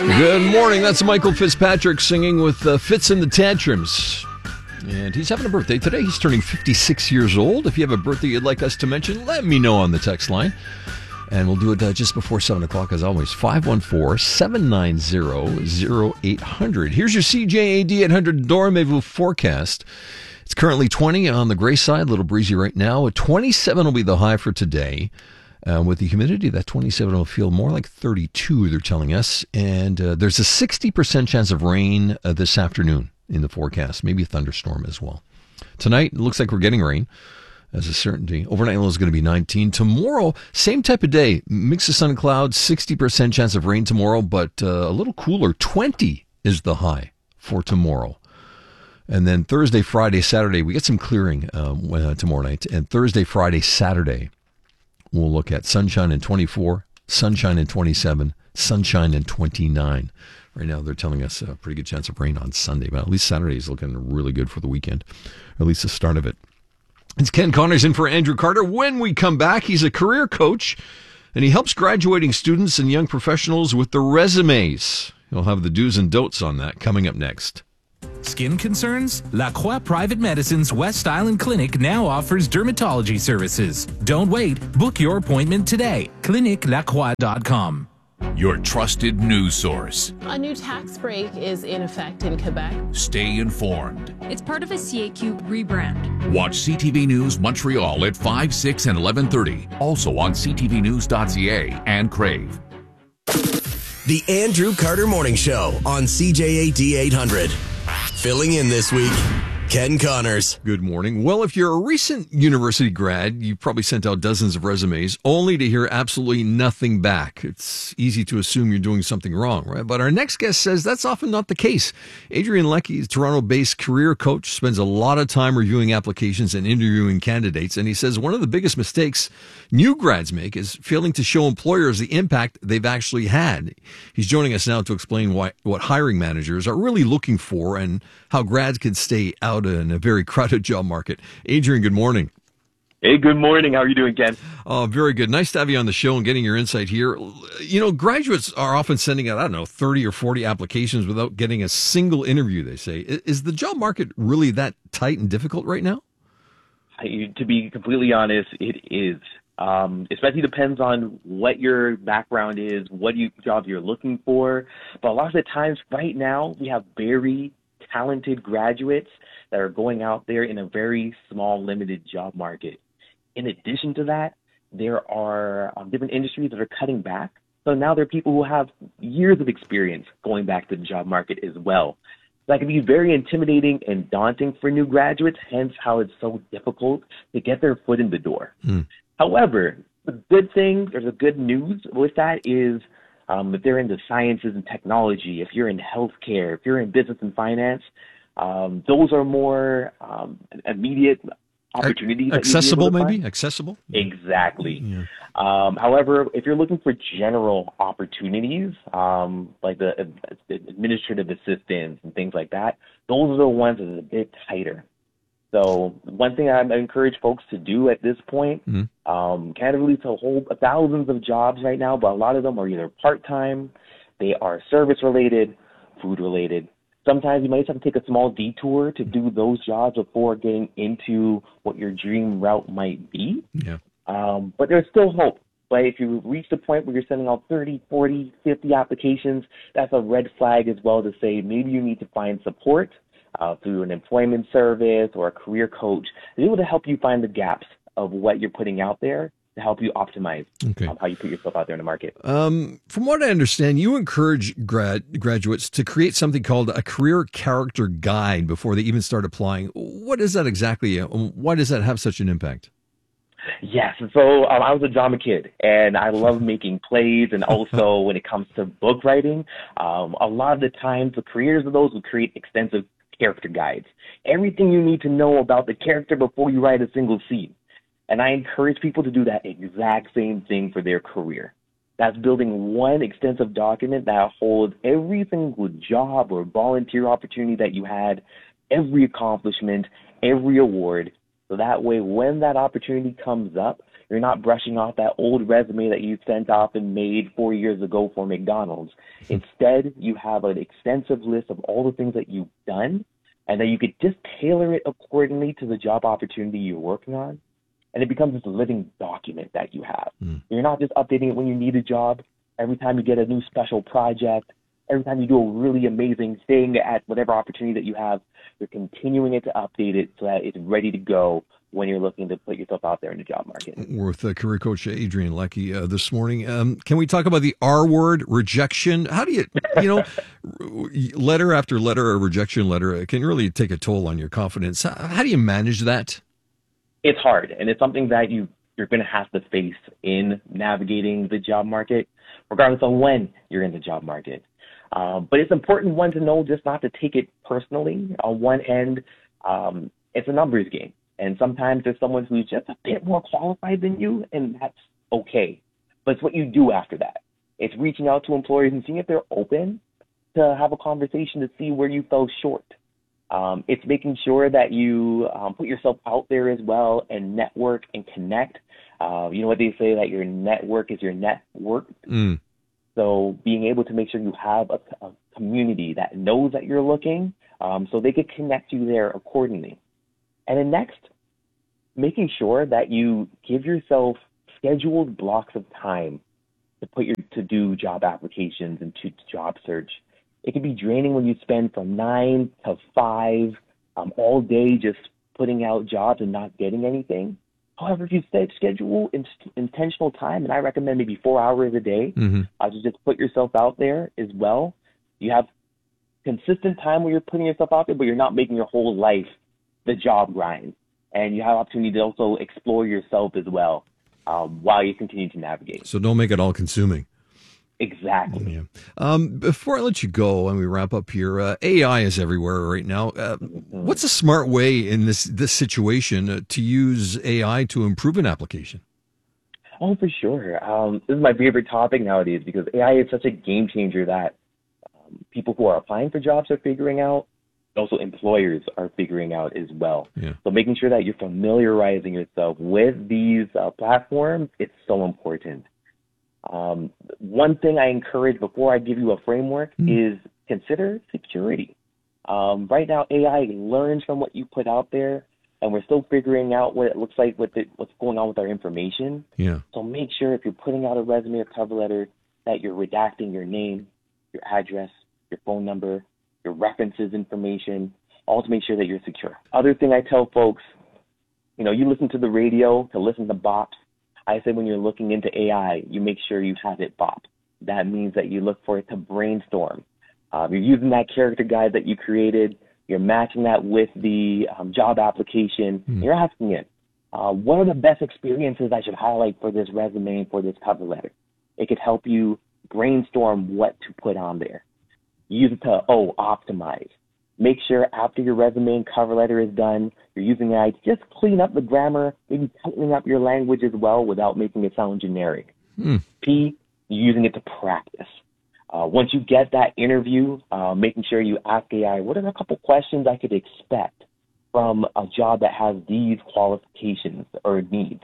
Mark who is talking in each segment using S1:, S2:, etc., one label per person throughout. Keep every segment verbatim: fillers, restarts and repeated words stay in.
S1: Good morning. That's Michael Fitzpatrick singing with uh, Fitz and the Tantrums. And he's having a birthday today. He's turning fifty-six years old. If you have a birthday you'd like us to mention, let me know on the text line. And we'll do it uh, just before seven o'clock as always. five one four, seven nine zero, zero eight hundred. Here's your C J A D eight hundred Dormez-vous forecast. It's currently twenty on the gray side, a little breezy right now. twenty-seven will be the high for today. Uh, with the humidity, that twenty-seven will feel more like thirty-two, they're telling us. And uh, there's a sixty percent chance of rain uh, this afternoon in the forecast. Maybe a thunderstorm as well. Tonight, it looks like we're getting rain as a certainty. Overnight low is going to be nineteen. Tomorrow, same type of day. Mix of sun and clouds, sixty percent chance of rain tomorrow, but uh, a little cooler. twenty is the high for tomorrow. And then Thursday, Friday, Saturday, we get some clearing um, uh, tomorrow night. And Thursday, Friday, Saturday, we'll look at sunshine in twenty-four, sunshine in twenty-seven, sunshine in twenty-nine. Right now, they're telling us a pretty good chance of rain on Sunday, but at least Saturday is looking really good for the weekend, or at least the start of it. It's Ken Connors in for Andrew Carter. When we come back, he's a career coach, and he helps graduating students and young professionals with their resumes. He'll have the do's and don'ts on that coming up next.
S2: Skin concerns? La Croix Private Medicine's West Island Clinic now offers dermatology services. Don't wait. Book your appointment today. clinic la croix dot com.
S3: Your trusted news source.
S4: A new tax break is in effect in Quebec.
S3: Stay informed.
S5: It's part of a C A Q rebrand.
S3: Watch C T V News Montreal at five, six, and eleven thirty. Also on c t v news dot c a and Crave.
S6: The Andrew Carter Morning Show on C J A D eight hundred. Filling in this week, Ken Connors.
S1: Good morning. Well, if you're a recent university grad, you've probably sent out dozens of resumes only to hear absolutely nothing back. It's easy to assume you're doing something wrong, right? But our next guest says that's often not the case. Adrian Leckie is a Toronto-based career coach, spends a lot of time reviewing applications and interviewing candidates, and he says one of the biggest mistakes new grads make is failing to show employers the impact they've actually had. He's joining us now to explain why, what hiring managers are really looking for and how grads can stay out in a very crowded job market. Adrian, good morning.
S7: Hey, good morning. How are you doing, Ken?
S1: Oh, very good. Nice to have you on the show and getting your insight here. You know, graduates are often sending out, I don't know, thirty or forty applications without getting a single interview, they say. Is the job market really that tight and difficult right now?
S7: I, to be completely honest, it is. Um, especially depends on what your background is, what you, jobs you're looking for. But a lot of the times right now, we have very talented graduates that are going out there in a very small, limited job market. In addition to that, there are um, different industries that are cutting back. So now there are people who have years of experience going back to the job market as well. That can be very intimidating and daunting for new graduates, hence how it's so difficult to get their foot in the door. Mm. However, the good thing, or the good news with that is um, if they're into sciences and technology, if you're in healthcare, if you're in business and finance, um, those are more um, immediate opportunities.
S1: Accessible, maybe? Accessible?
S7: Exactly.
S1: Yeah.
S7: Um, however, if you're looking for general opportunities, um, like the, the administrative assistants and things like that, those are the ones that are a bit tighter. So one thing I encourage folks to do at this point, mm-hmm. um, can't really to hold thousands of jobs right now, but a lot of them are either part-time, they are service-related, food-related. Sometimes you might have to take a small detour to do those jobs before getting into what your dream route might be.
S1: Yeah.
S7: Um, but there's still hope. But if you reach the point where you're sending out thirty, forty, fifty applications, that's a red flag as well to say maybe you need to find support uh, through an employment service or a career coach to be able to help you find the gaps of what you're putting out there to help you optimize
S1: okay.
S7: um, how you put yourself out there in the market.
S1: Um, from what I understand, you encourage grad graduates to create something called a career character guide before they even start applying. What is that exactly? Why does that have such an impact?
S7: Yes. So um, I was a drama kid, and I love making plays. And also when it comes to book writing, um, a lot of the times the creators of those will create extensive character guides. Everything you need to know about the character before you write a single scene. And I encourage people to do that exact same thing for their career. That's building one extensive document that holds every single job or volunteer opportunity that you had, every accomplishment, every award. So that way, when that opportunity comes up, You're not brushing off that old resume that you sent off and made four years ago for McDonald's. Instead, you have an extensive list of all the things that you've done, and then you could just tailor it accordingly to the job opportunity you're working on. And it becomes this living document that you have. Mm. You're not just updating it when you need a job. Every time you get a new special project, every time you do a really amazing thing at whatever opportunity that you have, you're continuing it to update it so that it's ready to go when you're looking to put yourself out there in the job market.
S1: We're with uh, career coach Adrian Leckie uh, this morning. Um, can we talk about the R word, rejection? How do you, you know, letter after letter, a rejection letter can really take a toll on your confidence. How, how do you manage that?
S7: It's hard, and it's something that you, you're going to have to face in navigating the job market, regardless of when you're in the job market. Um, but it's important, one, to know just not to take it personally. On one end, um, it's a numbers game. And sometimes there's someone who's just a bit more qualified than you, and that's okay. But it's what you do after that. It's reaching out to employers and seeing if they're open to have a conversation to see where you fell short. Um, it's making sure that you um, put yourself out there as well and network and connect. Uh, you know what they say, that your network is your net worth. Mm. So being able to make sure you have a, a community that knows that you're looking, um, so they could connect you there accordingly. And then next, making sure that you give yourself scheduled blocks of time to put your to do job applications and to job search. It can be draining when you spend from nine to five um, all day just putting out jobs and not getting anything. However, if you set schedule in, intentional time, and I recommend maybe four hours a day, mm-hmm. uh, to just put yourself out there as well. You have consistent time where you're putting yourself out there, but you're not making your whole life the job grind. And you have opportunity to also explore yourself as well um, while you continue to navigate.
S1: So don't make it all consuming.
S7: Exactly.
S1: Yeah. Um, before I let you go and we wrap up here, uh, A I is everywhere right now. Uh, mm-hmm. What's a smart way in this this situation uh, to use A I to improve an application?
S7: Oh, for sure. Um, this is my favorite topic nowadays because A I is such a game changer that um, people who are applying for jobs are figuring out. Also, employers are figuring out as well. Yeah. So making sure that you're familiarizing yourself with these uh, platforms, it's so important. Um, one thing I encourage before I give you a framework mm. is consider security. Um, right now, A I learns from what you put out there, and we're still figuring out what it looks like with it, what's going on with our information.
S1: Yeah.
S7: So make sure if you're putting out a resume or cover letter that you're redacting your name, your address, your phone number, your references information, all to make sure that you're secure. Other thing I tell folks, you know, you listen to the radio to listen to bops. I say when you're looking into A I, you make sure you have it bop. That means that you look for it to brainstorm. Uh, you're using that character guide that you created. You're matching that with the um, job application. Mm. You're asking it, uh, what are the best experiences I should highlight for this resume and for this cover letter? It could help you brainstorm what to put on there. Use it to, oh, optimize. Make sure after your resume and cover letter is done, you're using A I to just clean up the grammar, maybe tightening up your language as well without making it sound generic. Mm. P, you're using it to practice. Uh, once you get that interview, uh, making sure you ask A I, what are a couple questions I could expect from a job that has these qualifications or needs?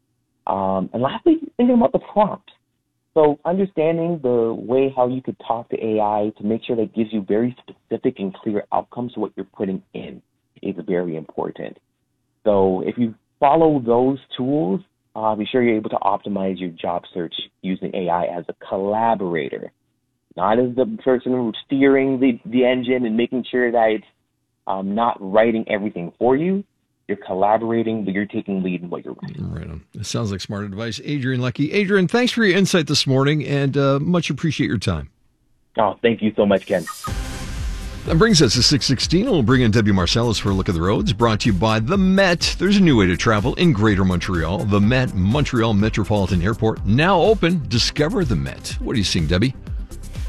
S7: Um, and lastly, thinking about the prompt. So understanding the way how you could talk to A I to make sure that it gives you very specific and clear outcomes to what you're putting in is very important. So if you follow those tools, uh, be sure you're able to optimize your job search using A I as a collaborator, not as the person who's steering the, the engine and making sure that it's um, not writing everything for you. You're collaborating, but you're taking lead in what you're writing.
S1: Right on. It sounds like smart advice. Adrian Leckie. Adrian, thanks for your insight this morning, and uh, much appreciate your time.
S7: Oh, thank you so much, Ken.
S1: That brings us to six sixteen. We'll bring in Debbie Marcellus for a look at the roads, brought to you by The Met. There's a new way to travel in Greater Montreal. The Met, Montreal Metropolitan Airport, now open. Discover The Met. What are you seeing, Debbie?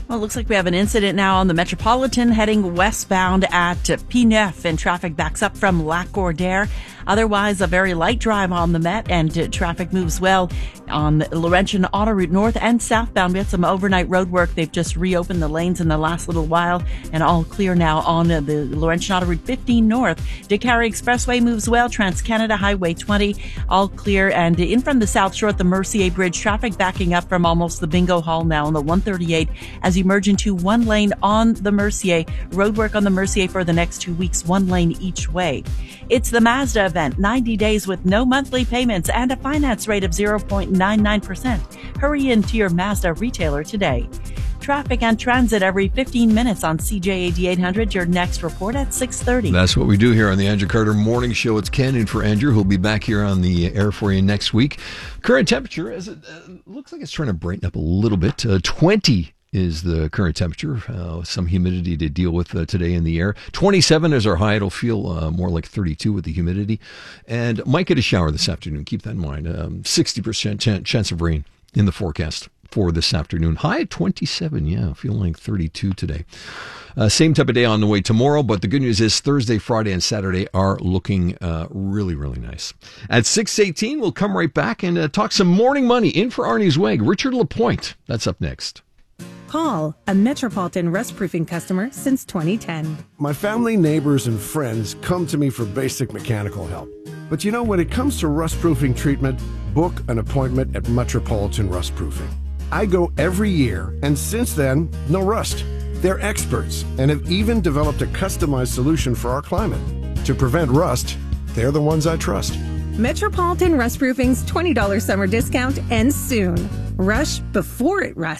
S8: Well, it looks like we have an incident now on the Metropolitan heading westbound at P nine, and traffic backs up from Lac Gordaire. Otherwise, a very light drive on the Met, and uh, traffic moves well on the Laurentian Autoroute north and southbound. We had some overnight road work. They've just reopened the lanes in the last little while, and all clear now on uh, the Laurentian Autoroute fifteen north. DeCarry Expressway moves well. Trans-Canada Highway twenty, all clear. And in from the South Shore at the Mercier Bridge, traffic backing up from almost the Bingo Hall now on the one thirty-eight as you merge into one lane on the Mercier. Road work on the Mercier for the next two weeks, one lane each way. It's the Mazda event, ninety days with no monthly payments and a finance rate of zero point nine nine percent. Hurry into your Mazda retailer today. Traffic and transit every fifteen minutes on C J A D eight hundred. Your next report at six thirty.
S1: That's what we do here on the Andrew Carter Morning Show. It's Ken in for Andrew, who'll be back here on the air for you next week. Current temperature, as it uh, looks like it's trying to brighten up a little bit. Uh, twenty is the current temperature. Uh, some humidity to deal with uh, today in the air. twenty-seven is our high. It'll feel uh, more like thirty-two with the humidity. And might get a shower this afternoon. Keep that in mind. Um, sixty percent ch- chance of rain in the forecast for this afternoon. High at twenty-seven. Yeah, feeling like thirty-two today. Uh, same type of day on the way tomorrow, but the good news is Thursday, Friday, and Saturday are looking uh, really, really nice. At six eighteen, we'll come right back and uh, talk some morning money. In for Arnie's Wag, Richard Lapointe. That's up next.
S9: Call, a Metropolitan Rust Proofing customer since twenty ten.
S10: My family, neighbors, and friends come to me for basic mechanical help. But you know, when it comes to rust proofing treatment, book an appointment at Metropolitan Rust Proofing. I go every year, and since then, no rust. They're experts and have even developed a customized solution for our climate. To prevent rust, they're the ones I trust.
S9: Metropolitan Rust Proofing's twenty dollars summer discount ends soon. Rush before it rusts.